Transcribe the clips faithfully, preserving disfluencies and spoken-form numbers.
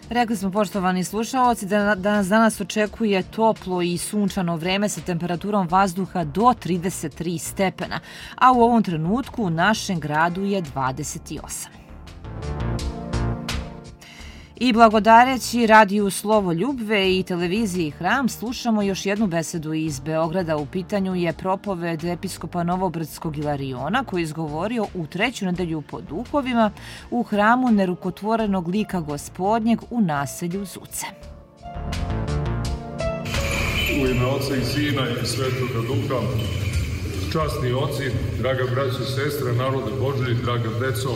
Rekli smo, poštovani slušaoci, da, da nas danas očekuje toplo i sunčano vreme sa temperaturom vazduha do trideset tri stepena, a u ovom trenutku u našem gradu je dvadeset osam. I blagodareći radiju Slovo Ljubve i televiziji Hram slušamo još jednu besedu iz Beograda. U pitanju je propoved episkopa Novobrdskog Ilariona koji je izgovorio u treću nedelju po duhovima u hramu nerukotvorenog lika Gospodnjeg u naselju Zuce. U ime Oca i Sina i Svetoga Duha, časni oci, draga braća i sestre, narode Božji, draga deco,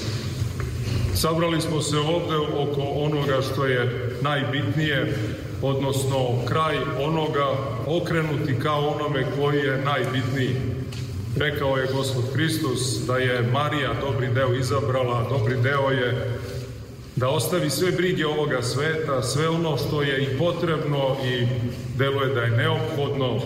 sabrali smo se ovde oko onoga što je najbitnije, odnosno kraj onoga okrenuti kao onome koji je najbitniji. Rekao je Gospod Hristos da je Marija dobri deo izabrala, dobri deo je da ostavi sve brige ovoga sveta, sve ono što je i potrebno i deluje da je neophodno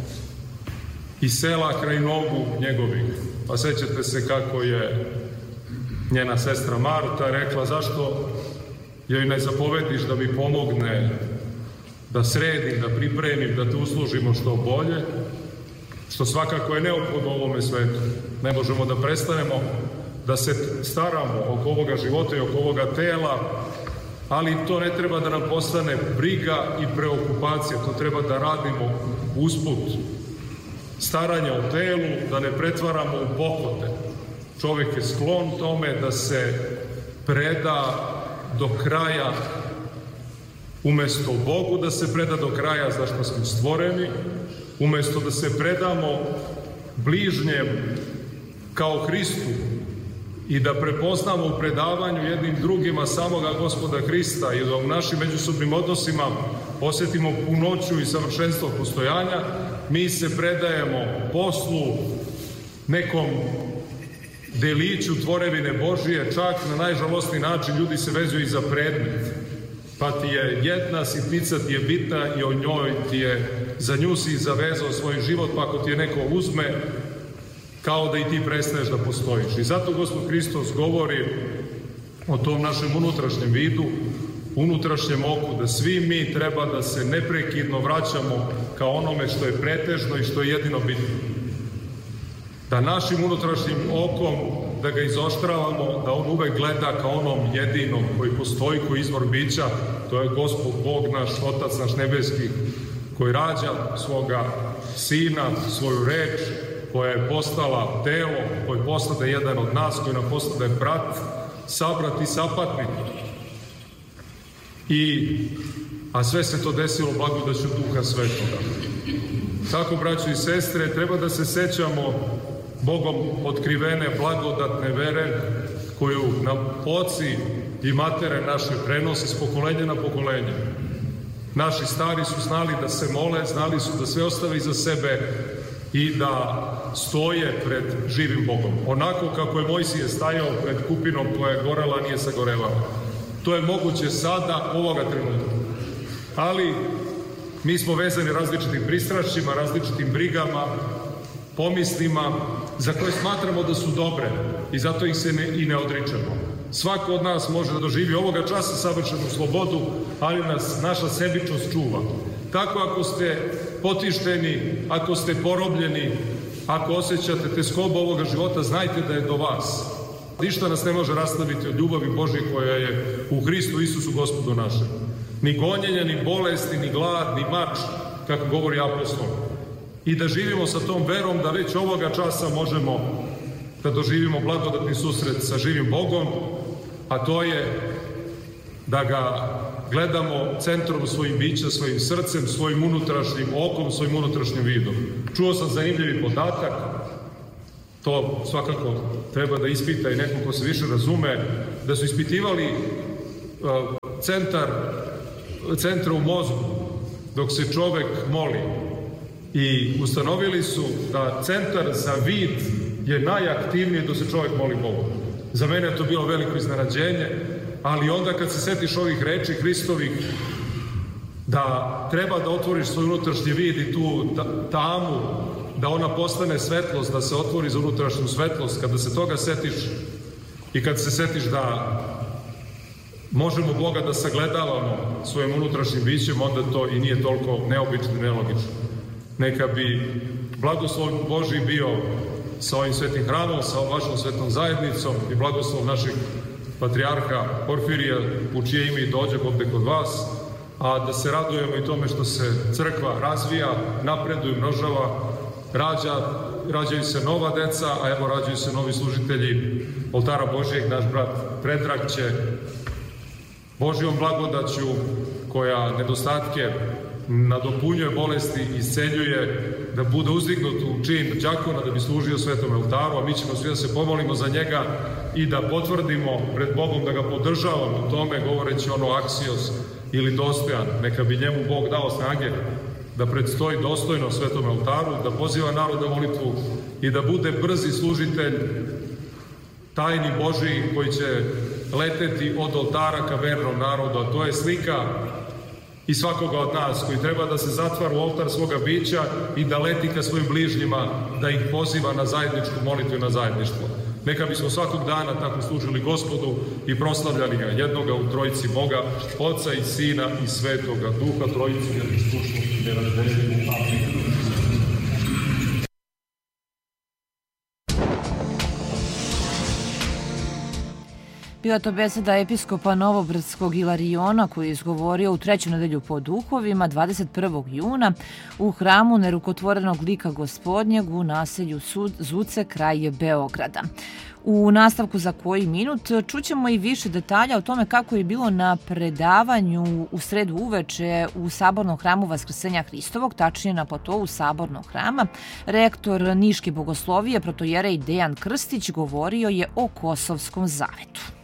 i sela kraj nogu njegovih. Pa sećate se kako je njena sestra Marta rekla zašto joj ne zapovediš da mi pomogne, da sredim, da pripremim, da te uslužimo što bolje, što svakako je neophodno u ovome svetu. Ne možemo da prestanemo da se staramo oko ovoga života i oko ovoga tela, ali to ne treba da nam postane briga i preokupacija, to treba da radimo usput. Staranje o telu, da ne pretvaramo u pohote. Čovjek je sklon tome da se preda do kraja, umesto Bogu da se preda do kraja za što smo stvoreni, umesto da se predamo bližnjem kao Hristu i da prepoznamo u predavanju jednim drugima samoga Gospoda Hrista i da u našim međusobnim odnosima osjetimo punoću i savršenstvo postojanja, mi se predajemo poslu, nekom deliću tvorevine Božije, čak na najžalostniji način ljudi se vezuju i za predmet. Pa ti je jedna sitnica ti je bitna i o njoj ti je, za nju si zavezao svoj život, pa ako ti je neko uzme, kao da i ti prestaješ da postojiš. I zato Gospod Hristos govori o tom našem unutrašnjem vidu, unutrašnjem oku, da svi mi treba da se neprekidno vraćamo kao onome što je pretežno i što je jedino bitno. Da našim unutrašnjim okom, da ga izoštravamo, da on uvek gleda kao onom jedinom koji postoji, koji izvor bića, to je Gospod Bog naš, Otac naš nebeski, koji rađa svoga Sina, svoju reč, koja je postala telo, koji je postade jedan od nas, koji nam postade brat, sabrat i sapatnik. I, a sve se to desilo blagodaću Duha Svetoga. Tako, braćo i sestre, treba da se sećamo Bogom otkrivene blagodatne vere koju nam oci i matere naše prenose s pokolenja na pokolenje. Naši stari su znali da se mole, znali su da sve ostave iza sebe i da stoje pred živim Bogom. Onako kako je Mojsije stajao pred kupinom koja je gorela, nije sagorevala. To je moguće sada, ovoga trenutka. Ali mi smo vezani različitim pristrašćima, različitim brigama, pomislima, za koje smatramo da su dobre i zato ih se ne, i ne odričemo. Svako od nas može da doživi ovoga časa savršenu slobodu, ali nas naša sebičnost čuva. Tako ako ste potišteni, ako ste porobljeni, ako osjećate teskobu ovoga života, znajte da je do vas. Ništa nas ne može rastaviti od ljubavi Božje koja je u Hristu Isusu Gospodu našem. Ni gonjenja, ni bolesti, ni glad, ni mač, kako govori apostol. I da živimo sa tom verom da već ovoga časa možemo da doživimo blagodatni susret sa živim Bogom, a to je da ga gledamo centrom svojim bića, svojim srcem, svojim unutrašnjim okom, svojim unutrašnjim vidom. Čuo sam zanimljivi podatak, to svakako treba da ispita i neko ko se više razume, da su ispitivali uh, centar, centra u mozgu dok se čovek moli i ustanovili su da centar za vid je najaktivniji dok se čovek moli Bogu. Za mene je to bilo veliko iznenađenje, ali onda kad se setiš ovih reči Hristovih, da treba da otvoriš svoj unutrašnji vid i tu tamu, da ona postane svetlost, da se otvori za unutrašnju svetlost, kada se toga setiš i kad se setiš da možemo Boga da sagledavamo svojim unutrašnjim bićem, onda to i nije toliko neobično i nelogično. Neka bi blagoslov Božji bio sa ovim svetim hramom, sa vašom svetom zajednicom i blagoslov našeg patrijarha Porfirija, u čije ime i dođe ovde kod vas, a da se radujemo i tome što se crkva razvija, napreduje, množava, rađa, rađaju se nova deca, a evo rađaju se novi služitelji oltara Božijeg. Naš brat Predrag će Božijom blagodaću, koja nedostatke nadopunjuje, bolesti, isceljuje, da bude uzdignut u čin đakona da bi služio svetom oltaru, a mi ćemo svi da se pomolimo za njega i da potvrdimo pred Bogom da ga podržavamo u tome, govoreći ono aksios ili dostojan. Neka bi njemu Bog dao snage da predstoji dostojno svetom oltaru, da poziva narod na molitvu i da bude brzi služitelj tajni Božiji koji će leteti od oltara ka vernom narodu, a to je slika i svakoga od nas koji treba da se zatvara u oltar svoga bića i da leti ka svojim bližnjima, da ih poziva na zajedničku molitvu i na zajedništvo. Neka bismo svakog dana tako služili Gospodu i proslavljali ga, jednoga u trojici Boga, Oca i Sina i Svetoga Duha, trojici jednoslušnu i nerazdeljivu. Amin. Bila to beseda episkopa Novobrdskog Ilariona koji je izgovorio u treću nedelju po duhovima dvadeset prvog juna u hramu nerukotvorenog lika Gospodnjeg u naselju Zuce kraj Beograda. U nastavku za koji minut čućemo i više detalja o tome kako je bilo na predavanju u sredu uveče u Sabornom hramu Vaskrsenja Hristovog, tačnije na platovu Sabornog hrama. Rektor Niške bogoslovije, protojerej Dejan Krstić, govorio je o Kosovskom zavetu.